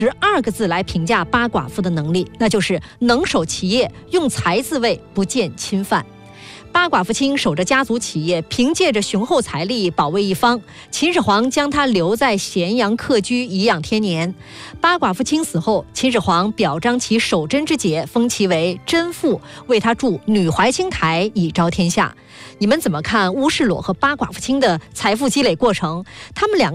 12个字来评价八寡妇的能力，那就是能守其业，用财自卫，不见侵犯。八寡妇卿守着家族企业，凭借着雄厚财力保卫一方。秦始皇将她留在咸阳客居，颐养天年。八寡妇卿死后，秦始皇表彰其守贞之节，封其为贞妇，为她筑女怀清台，以昭天下。你们怎么看乌世裸和八寡妇卿的财富积累过程？他们两个